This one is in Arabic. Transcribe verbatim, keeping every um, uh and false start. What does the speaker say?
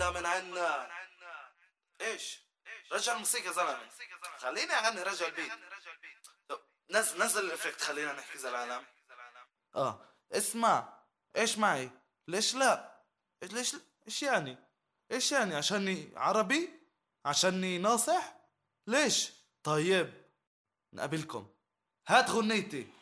واحدة من عنا. ايش؟ رجع الموسيقى يا زلمة، خليني اغني، رجع البيت. نزل نزل الافكت، خلينا نحكي زي العالم. اه اسمع، ايش معي؟ ليش لا؟ إيش ليش ايش يعني؟ ايش يعني؟ عشاني عربي؟ عشاني ناصح؟ ليش؟ طيب نقابلكم، هات غنيتي.